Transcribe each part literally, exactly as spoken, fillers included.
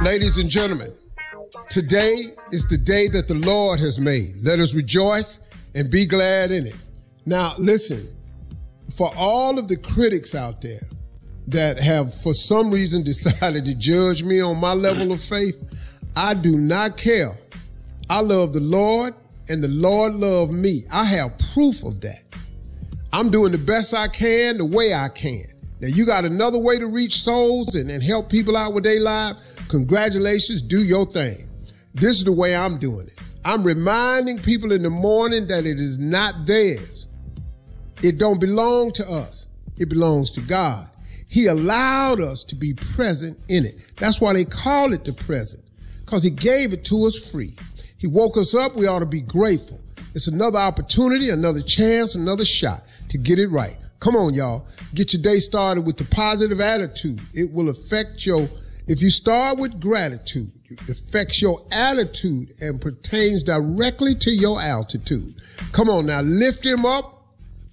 Ladies and gentlemen, today is the day that the Lord has made. Let us rejoice and be glad in it. Now, listen, for all of the critics out there that have, for some reason, decided to judge me on my level of faith, I do not care. I love the Lord, and the Lord loved me. I have proof of that. I'm doing the best I can, the way I can. Now, you got another way to reach souls and, and help people out with their lives? Congratulations, do your thing. This is the way I'm doing it. I'm reminding people in the morning that it is not theirs. It don't belong to us. It belongs to God. He allowed us to be present in it. That's why they call it the present, because he gave it to us free. He woke us up. We ought to be grateful. It's another opportunity, another chance, another shot to get it right. Come on, y'all. Get your day started with the positive attitude. It will affect your, if you start with gratitude, it affects your attitude and pertains directly to your altitude. Come on now, lift him up,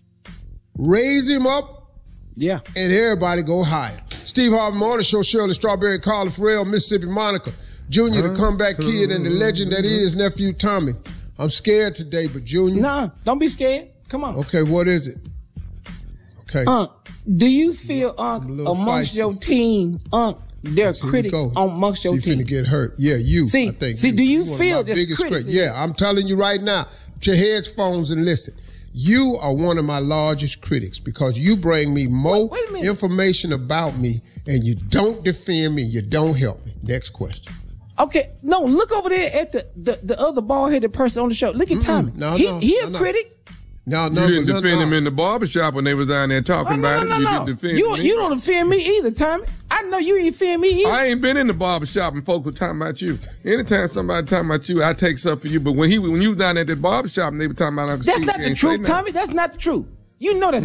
raise him up, yeah, and everybody go higher. Steve Harvey Morning Show, Shirley Strawberry, Carla Farrell, Mississippi Monica, Junior, the comeback kid, and the legend that is nephew Tommy. I'm scared today, but Junior. Nah, don't be scared. Come on. Okay, what is it? Okay. Unc, do you feel, Unc, amongst feisty. your team, Unc, there are critics amongst your she team? Finna get hurt. Yeah, you. See, I think see, you. do you You're feel this biggest critics? Yeah, I'm telling you right now. Put your headphones and listen. You are one of my largest critics because you bring me more wait, wait information about me, and you don't defend me. You don't help me. Next question. Okay, no, look over there at the the, the other bald-headed person on the show. Look at Tommy. No, he, no, he no, a no. critic. No, no, you didn't no, defend no. him in the barbershop when they was down there talking Oh, no, about no, it. no, You no. didn't defend You, me. you don't defend me either, Tommy. I know you ain't defend me either. I ain't been in the barbershop and folks were talking about you. Anytime somebody talking about you, I take something for you. But when he when you was down at the barbershop and they were talking about Uncle That's Steve, not you the ain't say truth, nothing. Tommy. That's not the truth. You know that's